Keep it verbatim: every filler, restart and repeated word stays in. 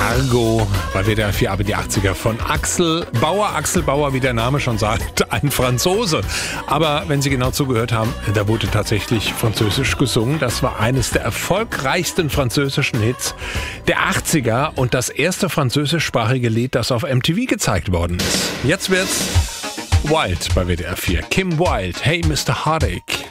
Cargo bei W D R vier, aber die achtziger von Axel Bauer. Axel Bauer, wie der Name schon sagt, ein Franzose. Aber wenn Sie genau zugehört haben, da wurde tatsächlich Französisch gesungen. Das war eines der erfolgreichsten französischen Hits der achtziger und das erste französischsprachige Lied, das auf M T V gezeigt worden ist. Jetzt wird's Wild bei W D R vier. Kim Wilde, Hey Mister Heartache.